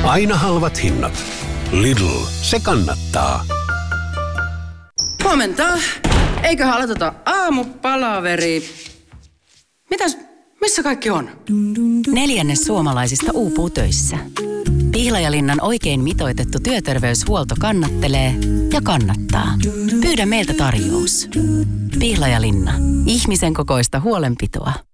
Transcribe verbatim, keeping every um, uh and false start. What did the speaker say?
Aina halvat hinnat. Lidl, se kannattaa. Huomenta. Eiköhän aloiteta aamupalaveri. Mitäs, missä kaikki on? Neljännes suomalaisista uupuu töissä. Pihlajalinnan oikein mitoitettu työterveyshuolto kannattelee ja kannattaa. Pyydä meiltä tarjous. Pihlajalinna. Ihmisen kokoista huolenpitoa.